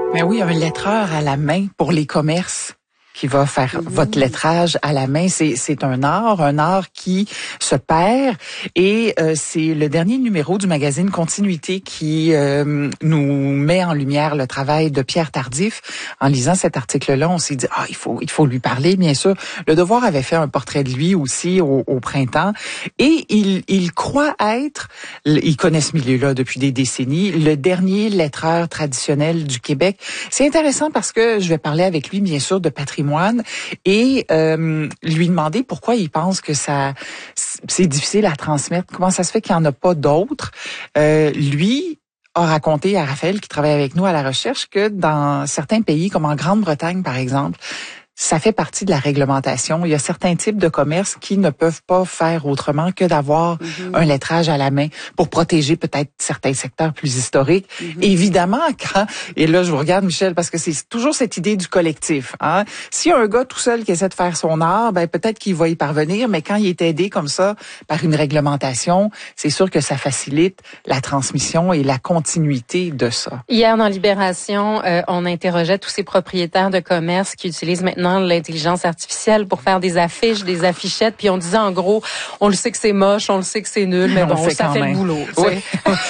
Mais oui, un lettreur à la main pour les commerces qui va faire votre lettrage à la main. C'est un art qui se perd. Et c'est le dernier numéro du magazine Continuité qui nous met en lumière le travail de Pierre Tardif. En lisant cet article-là, on s'est dit, il faut lui parler, bien sûr. Le Devoir avait fait un portrait de lui aussi au printemps. Et il croit être, il connaît ce milieu-là depuis des décennies, le dernier lettreur traditionnel du Québec. C'est intéressant parce que je vais parler avec lui, bien sûr, de patrimoine et lui demander pourquoi il pense que c'est difficile à transmettre. Comment ça se fait qu'il n'y en a pas d'autres? Lui a raconté à Raphaël, qui travaille avec nous à la recherche, que dans certains pays, comme en Grande-Bretagne, par exemple, ça fait partie de la réglementation. Il y a certains types de commerces qui ne peuvent pas faire autrement que d'avoir un lettrage à la main pour protéger peut-être certains secteurs plus historiques. Évidemment, et là je vous regarde Michel, parce que c'est toujours cette idée du collectif. Hein? S'il y a un gars tout seul qui essaie de faire son art, peut-être qu'il va y parvenir, mais quand il est aidé comme ça par une réglementation, c'est sûr que ça facilite la transmission et la continuité de ça. Hier dans Libération, on interrogeait tous ces propriétaires de commerce qui utilisent maintenant l'intelligence artificielle pour faire des affiches, des affichettes, puis on disait en gros, on le sait que c'est moche, on le sait que c'est nul, mais bon, ça fait le boulot. Oui.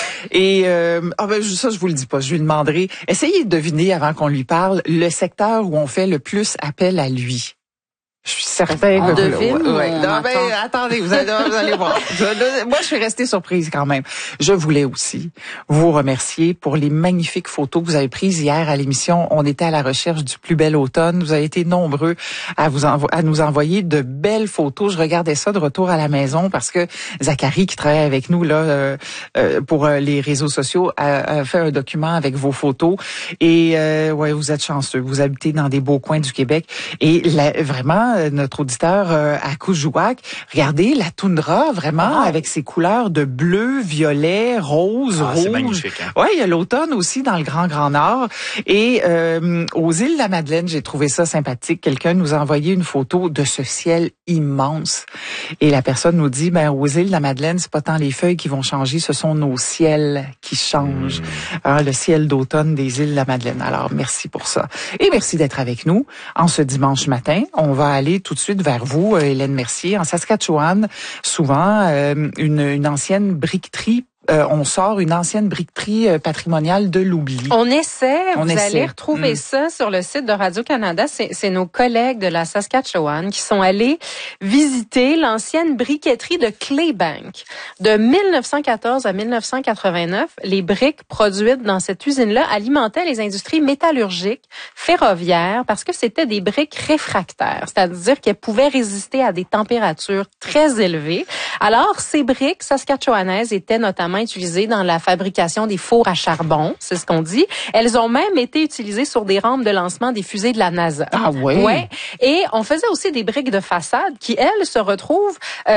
Et ça, je vous le dis pas, je lui demanderai, essayez de deviner avant qu'on lui parle le secteur où on fait le plus appel à lui. Je suis certain que devine. Attendez, vous allez voir. Moi, je suis restée surprise quand même. Je voulais aussi vous remercier pour les magnifiques photos que vous avez prises hier à l'émission. On était à la recherche du plus bel automne. Vous avez été nombreux à nous envoyer de belles photos. Je regardais ça de retour à la maison parce que Zachary, qui travaille avec nous là pour les réseaux sociaux, a fait un document avec vos photos. Et vous êtes chanceux. Vous habitez dans des beaux coins du Québec. Et vraiment, notre auditeur à Coujouac, regardez la toundra vraiment avec ses couleurs de bleu, violet, rose, rouge. C'est magnifique. Hein? Ouais, il y a l'automne aussi dans le Grand Nord. Et aux îles de la Madeleine, j'ai trouvé ça sympathique. Quelqu'un nous a envoyé une photo de ce ciel immense. Et la personne nous dit, aux îles de la Madeleine, c'est pas tant les feuilles qui vont changer, ce sont nos ciels qui changent. Le ciel d'automne des îles de la Madeleine. Alors, merci pour ça. Et merci d'être avec nous en ce dimanche matin. On va aller tout de suite vers vous, Hélène Mercier. En Saskatchewan, souvent, une ancienne briqueterie. On sort une ancienne briqueterie patrimoniale de l'oubli. On essaie. Vous allez retrouver ça sur le site de Radio-Canada. C'est nos collègues de la Saskatchewan qui sont allés visiter l'ancienne briqueterie de Claybank. De 1914 à 1989, les briques produites dans cette usine-là alimentaient les industries métallurgiques, ferroviaires, parce que c'était des briques réfractaires, c'est-à-dire qu'elles pouvaient résister à des températures très élevées. Alors, ces briques saskatchewanaises étaient notamment utilisées dans la fabrication des fours à charbon, c'est ce qu'on dit. Elles ont même été utilisées sur des rampes de lancement des fusées de la NASA. Ah oui? Ouais. Et on faisait aussi des briques de façade qui, elles, se retrouvent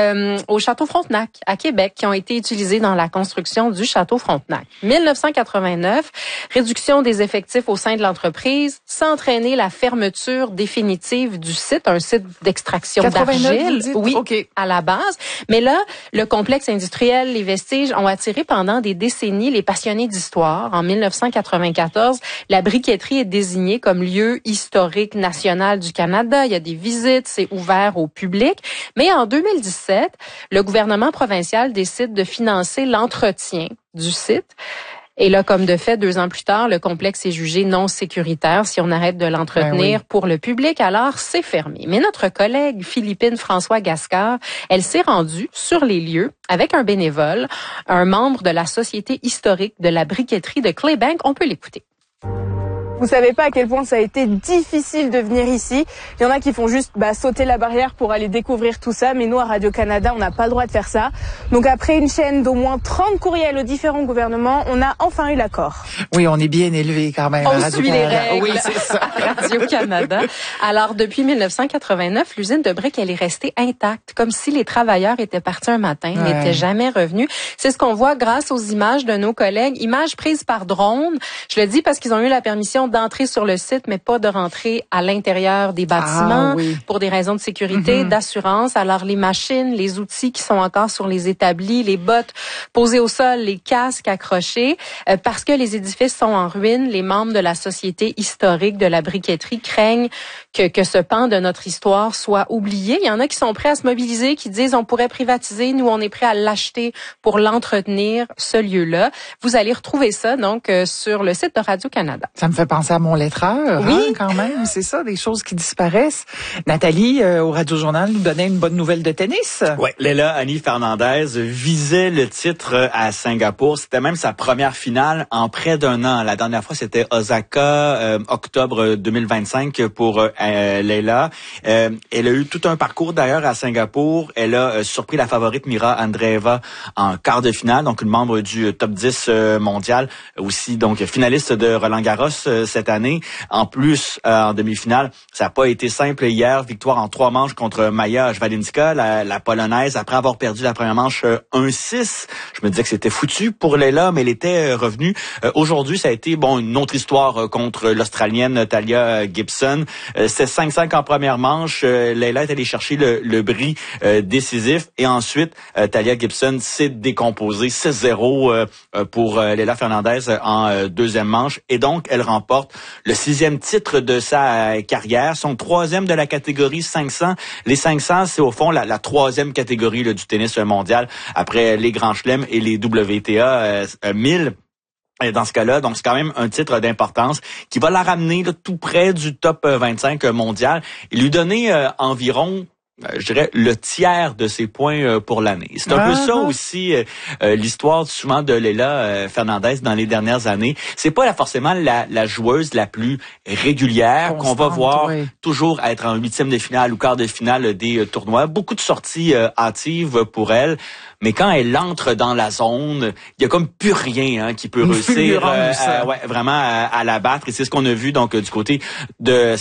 au Château Frontenac, à Québec, qui ont été utilisées dans la construction du Château Frontenac. 1989, réduction des effectifs au sein de l'entreprise, sans entraîner la fermeture définitive du site, un site d'extraction d'argile. Oui, okay. À la base. Mais là, le complexe industriel, les vestiges ont attiré pendant des décennies les passionnés d'histoire. En 1994, la briqueterie est désignée comme lieu historique national du Canada. Il y a des visites, c'est ouvert au public. Mais en 2017, le gouvernement provincial décide de financer l'entretien du site. Et là, comme de fait, 2 ans plus tard, le complexe est jugé non sécuritaire si on arrête de l'entretenir pour le public. Alors, c'est fermé. Mais notre collègue Philippine François Gascard, elle s'est rendue sur les lieux avec un bénévole, un membre de la Société historique de la briqueterie de Claybank. On peut l'écouter. Vous savez pas à quel point ça a été difficile de venir ici. Il y en a qui font juste sauter la barrière pour aller découvrir tout ça, mais nous à Radio-Canada, on n'a pas le droit de faire ça. Donc après une chaîne d'au moins 30 courriels aux différents gouvernements, on a enfin eu l'accord. Oui, on est bien élevé quand même à Radio-Canada. On suit les règles. Oui, c'est ça. Radio-Canada. Alors depuis 1989, l'usine de briques, elle est restée intacte, comme si les travailleurs étaient partis un matin, n'étaient jamais revenus. C'est ce qu'on voit grâce aux images de nos collègues, images prises par drone. Je le dis parce qu'ils ont eu la permission d'entrer sur le site, mais pas de rentrer à l'intérieur des bâtiments pour des raisons de sécurité, d'assurance. Alors, les machines, les outils qui sont encore sur les établis, les bottes posées au sol, les casques accrochés, parce que les édifices sont en ruine, les membres de la Société historique de la briqueterie craignent que ce pan de notre histoire soit oublié. Il y en a qui sont prêts à se mobiliser, qui disent on pourrait privatiser, nous on est prêts à l'acheter pour l'entretenir, ce lieu-là. Vous allez retrouver ça donc sur le site de Radio-Canada. Ça me fait penser à mon lettreur, quand même. C'est ça, des choses qui disparaissent. Nathalie, au Radio-Journal, nous donnait une bonne nouvelle de tennis. Oui, Leila Annie Fernandez visait le titre à Singapour. C'était même sa première finale en près d'un an. La dernière fois, c'était Osaka, octobre 2025 pour Leila. Elle a eu tout un parcours d'ailleurs à Singapour. Elle a surpris la favorite Mira Andreeva en quart de finale, donc une membre du top 10 mondial, aussi donc finaliste de Roland-Garros cette année. En plus, en demi-finale, ça n'a pas été simple hier. Victoire en 3 manches contre Maja Jwalinska, la polonaise, après avoir perdu la première manche 1-6. Je me disais que c'était foutu pour Leila, mais elle était revenue. Aujourd'hui, ça a été une autre histoire contre l'Australienne Talia Gibson. C'était 5-5 en première manche. Leila est allée chercher le bris décisif. Et ensuite, Talia Gibson s'est décomposée 6-0 pour Leila Fernandez en deuxième manche. Et donc, elle remporte le 6e titre de sa carrière, son 3e de la catégorie 500. Les 500, c'est au fond la 3e catégorie du tennis mondial, après les Grands Chelems et les WTA 1000. Et dans ce cas-là, donc c'est quand même un titre d'importance qui va la ramener tout près du top 25 mondial et lui donner environ, je dirais, le tiers de ses points pour l'année. C'est un peu ça aussi l'histoire souvent de Leila Fernandez dans les dernières années. C'est pas forcément la joueuse la plus régulière qu'on va voir toujours être en 8e de finale ou quart de finale des tournois. Beaucoup de sorties hâtives pour elle. Mais quand elle entre dans la zone, il y a comme plus rien qui peut réussir vraiment à la battre. Et c'est ce qu'on a vu donc du côté de